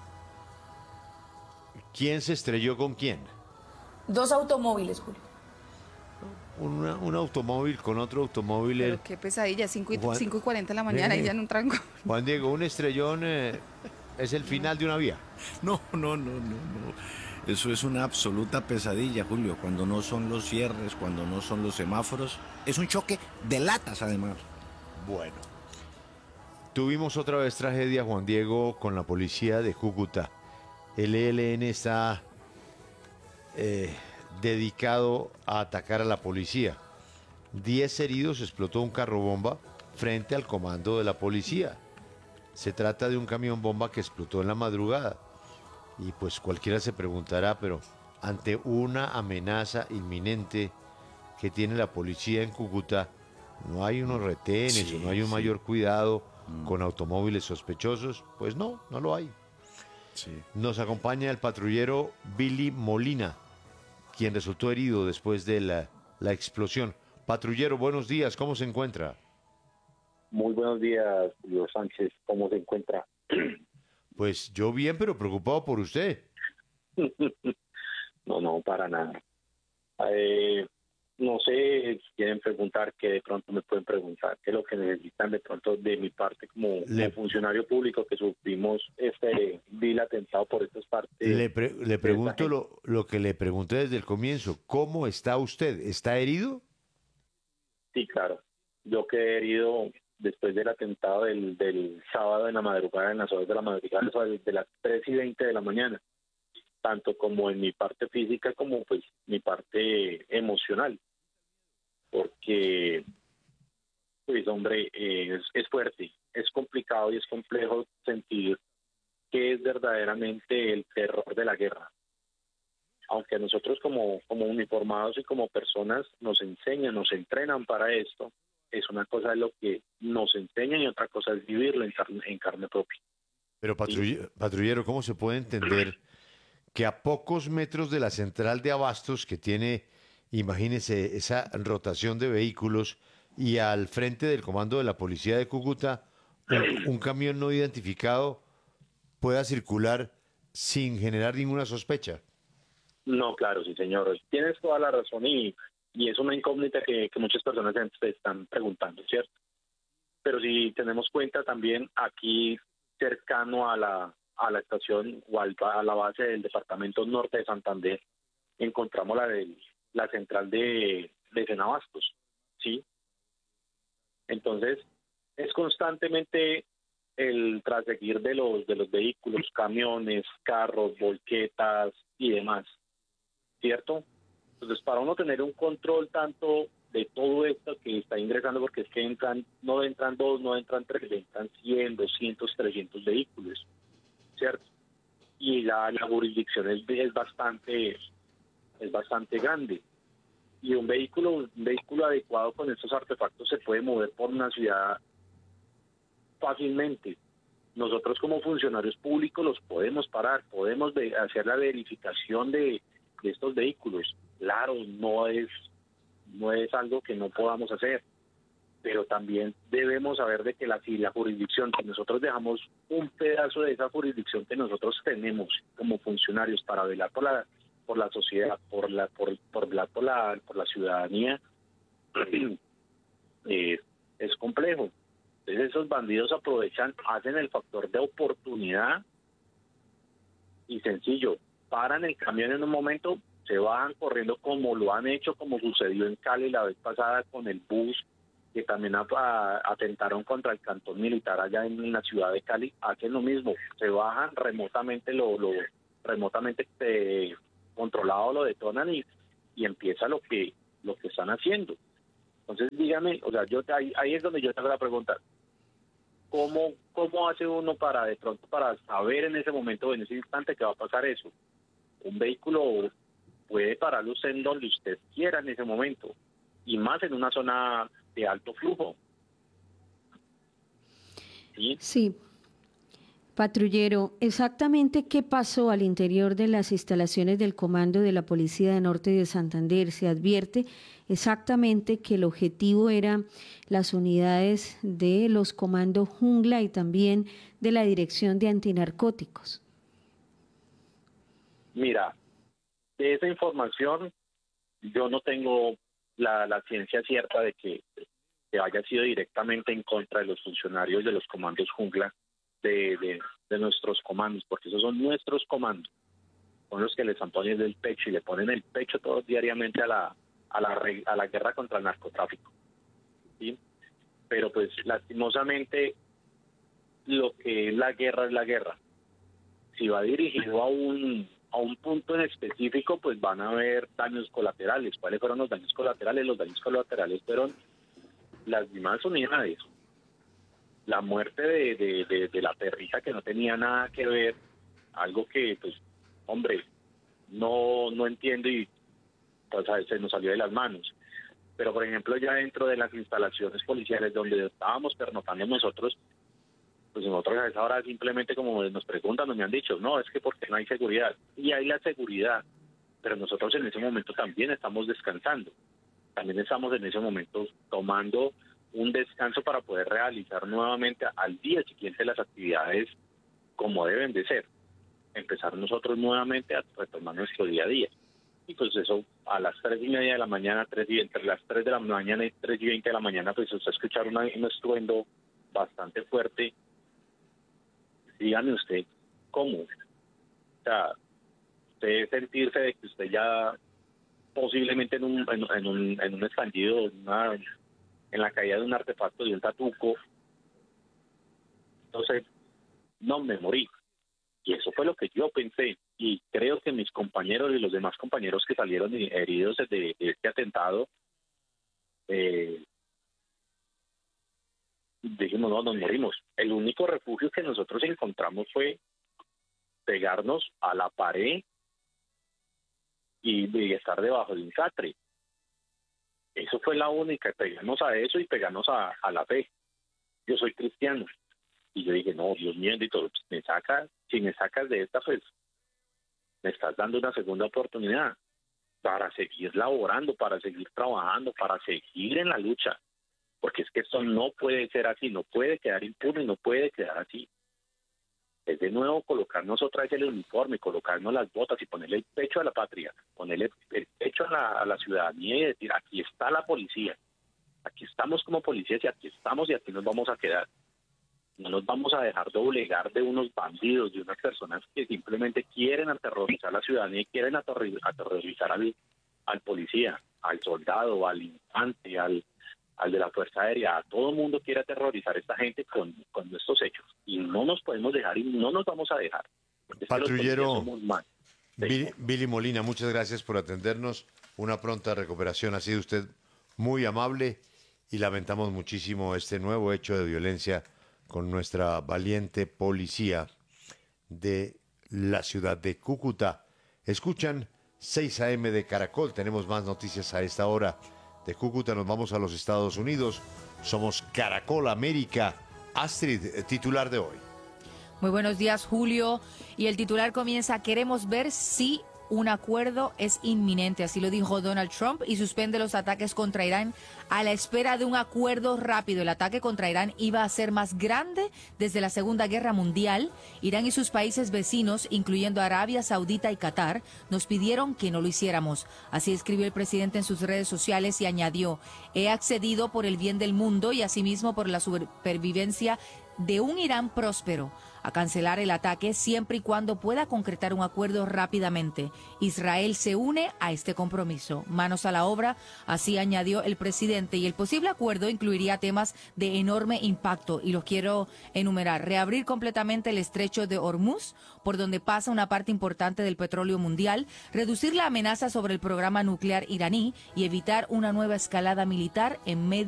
¿Quién se estrelló con quién? Dos automóviles, Julio. Una- un automóvil con otro automóvil. Pero el- qué pesadilla, cinco y, Juan- cinco y cuarenta de la mañana y ya en un tranco. Juan Diego, un estrellón eh, es el final de una vía. No, no, no, no, no. Eso es una absoluta pesadilla, Julio. Cuando no son los cierres, cuando no son los semáforos. Es un choque de latas, además. Bueno. Tuvimos otra vez tragedia, Juan Diego, con la policía de Cúcuta. El E L N está eh, dedicado a atacar a la policía. Diez heridos, explotó un carro bomba frente al comando de la policía. Se trata de un camión bomba que explotó en la madrugada. Y pues cualquiera se preguntará, pero ante una amenaza inminente que tiene la policía en Cúcuta, ¿no hay unos retenes Sí, o no hay un sí. mayor cuidado con automóviles sospechosos? Pues no, no lo hay. Sí. Nos acompaña el patrullero Billy Molina, quien resultó herido después de la, la explosión. Patrullero, buenos días, ¿cómo se encuentra? Muy buenos días, Julio Sánchez. ¿Cómo se encuentra? Pues yo bien, pero preocupado por usted. No, no, para nada. Eh, no sé si quieren preguntar, que de pronto me pueden preguntar, qué es lo que necesitan de pronto de mi parte como, Le- como funcionario público que sufrimos este vil atentado por estas partes. Le, pre- le pregunto lo, lo que le pregunté desde el comienzo. ¿Cómo está usted? ¿Está herido? Sí, claro. Yo quedé herido después del atentado del, del sábado en la madrugada, en las horas de la madrugada, o sea, de las tres y veinte de la mañana, tanto como en mi parte física como pues mi parte emocional, porque pues hombre, eh, es, es fuerte, es complicado y es complejo sentir qué es verdaderamente el terror de la guerra. Aunque nosotros como, como uniformados y como personas nos enseñan, nos entrenan para esto, es una cosa lo que nos enseñan y otra cosa es vivirlo en carne, en carne propia. Pero patrulle- patrullero, ¿cómo se puede entender que a pocos metros de la central de abastos que tiene, imagínese, esa rotación de vehículos y al frente del comando de la policía de Cúcuta, un, un camión no identificado pueda circular sin generar ninguna sospecha? No, claro, sí, señor. Tienes toda la razón y, y es una incógnita que, que muchas personas se están preguntando, ¿cierto? Pero si tenemos cuenta también aquí cercano a la, a la estación o al- a la base del departamento norte de Santander, encontramos la, del- la central de, de Senabastos, ¿sí? Entonces, es constantemente el traseguir de los, de los vehículos, camiones, carros, volquetas y demás, ¿cierto? Entonces, para uno tener un control tanto de todo esto que está ingresando, porque es que entran, no entran dos, no entran tres, entran cien, doscientos, trescientos vehículos, ¿cierto? Y la, la jurisdicción es, es bastante es bastante grande. Y un vehículo, un vehículo adecuado con estos artefactos se puede mover por una ciudad fácilmente. Nosotros como funcionarios públicos los podemos parar, podemos ve- hacer la verificación de, de estos vehículos. Claro, no es, no es algo que no podamos hacer, pero también debemos saber de que la, si la jurisdicción, que nosotros dejamos un pedazo de esa jurisdicción que nosotros tenemos como funcionarios para velar por la por la sociedad, por la por, por velar por la por la ciudadanía, eh, es complejo. Entonces esos bandidos aprovechan, hacen el factor de oportunidad y sencillo, paran el camión en un momento, se bajan corriendo como lo han hecho, como sucedió en Cali la vez pasada con el bus, que también a, a, atentaron contra el cantón militar allá en, en la ciudad de Cali. Hacen lo mismo, se bajan remotamente, lo, lo remotamente eh, controlado, lo detonan y, y empieza lo que lo que están haciendo. Entonces dígame, o sea, yo ahí, ahí es donde yo te hago la pregunta, ¿cómo, cómo hace uno para de pronto para saber en ese momento, en ese instante que va a pasar eso? Un vehículo puede pararlo usted en donde usted quiera en ese momento, y más en una zona de alto flujo. ¿Sí? Sí. Patrullero, ¿exactamente qué pasó al interior de las instalaciones del Comando de la Policía de Norte de Santander? Se advierte exactamente que el objetivo eran las unidades de los comandos Jungla y también de la Dirección de Antinarcóticos. Mira, de esa información yo no tengo la, la ciencia cierta de que, que haya sido directamente en contra de los funcionarios de los comandos Jungla, de, de, de nuestros comandos, porque esos son nuestros comandos, son los que les ponen el pecho y le ponen el pecho todos diariamente a la, a la, a la guerra contra el narcotráfico, ¿sí? Pero pues lastimosamente lo que es la guerra es la guerra. Si va dirigido a un a un punto en específico, pues van a haber daños colaterales. ¿Cuáles fueron los daños colaterales? Los daños colaterales fueron las mismas unidades. La muerte de, de, de, de la perrita, que no tenía nada que ver, algo que, pues, hombre, no, no entiendo y pues, a veces se nos salió de las manos. Pero, por ejemplo, ya dentro de las instalaciones policiales donde estábamos pernoctando nosotros, pues nosotros a esa hora simplemente, como nos preguntan, nos me han dicho, no, es que porque no hay seguridad. Y hay la seguridad, pero nosotros en ese momento también estamos descansando. También estamos en ese momento tomando un descanso para poder realizar nuevamente al día siguiente las actividades como deben de ser. Empezar nosotros nuevamente a retomar nuestro día a día. Y pues eso, a las tres y media de la mañana, tres y, entre las tres de la mañana y tres y veinte de la mañana, pues usted escuchar una, un estruendo bastante fuerte. Dígame usted, ¿cómo? O sea, usted sentirse de que usted ya posiblemente en un en, en un, en un estallido, una, en la caída de un artefacto, de un tatuco, entonces, no me morí. Y eso fue lo que yo pensé, y creo que mis compañeros y los demás compañeros que salieron heridos de, de este atentado, eh, dijimos, no, nos morimos. El único refugio que nosotros encontramos fue pegarnos a la pared y, y estar debajo de un catre. Eso fue la única, pegarnos a eso y pegarnos a, a la fe. Yo soy cristiano. Y yo dije, no, Dios mío, bendito, me saca, si me sacas de esta, pues me estás dando una segunda oportunidad para seguir laborando, para seguir trabajando, para seguir en la lucha. Porque es que esto no puede ser así, no puede quedar impune, no puede quedar así. Es de nuevo colocarnos otra vez el uniforme, colocarnos las botas y ponerle el pecho a la patria, ponerle el pecho a la, a la ciudadanía y decir, aquí está la policía, aquí estamos como policías y aquí estamos y aquí nos vamos a quedar. No nos vamos a dejar doblegar de unos bandidos, de unas personas que simplemente quieren aterrorizar a la ciudadanía y quieren aterrorizar al, al policía, al soldado, al infante, al al de la Fuerza Aérea, a todo el mundo quiere aterrorizar a esta gente con, con estos hechos. Y no nos podemos dejar y no nos vamos a dejar. Patrullero Billy, Billy Molina, muchas gracias por atendernos. Una pronta recuperación. Ha sido usted muy amable y lamentamos muchísimo este nuevo hecho de violencia con nuestra valiente policía de la ciudad de Cúcuta. Escuchan seis a eme de Caracol. Tenemos más noticias a esta hora. De Cúcuta nos vamos a los Estados Unidos. Somos Caracol América. Astrid, titular de hoy. Muy buenos días, Julio. Y el titular comienza: queremos ver si un acuerdo es inminente. Así lo dijo Donald Trump y suspende los ataques contra Irán a la espera de un acuerdo rápido. El ataque contra Irán iba a ser más grande desde la Segunda Guerra Mundial. Irán y sus países vecinos, incluyendo Arabia Saudita y Qatar, nos pidieron que no lo hiciéramos. Así escribió el presidente en sus redes sociales y añadió: he accedido por el bien del mundo y asimismo por la supervivencia de un Irán próspero a cancelar el ataque siempre y cuando pueda concretar un acuerdo rápidamente. Israel se une a este compromiso. Manos a la obra, así añadió el presidente, y el posible acuerdo incluiría temas de enorme impacto, y los quiero enumerar. Reabrir completamente el estrecho de Hormuz, por donde pasa una parte importante del petróleo mundial, reducir la amenaza sobre el programa nuclear iraní y evitar una nueva escalada militar en medio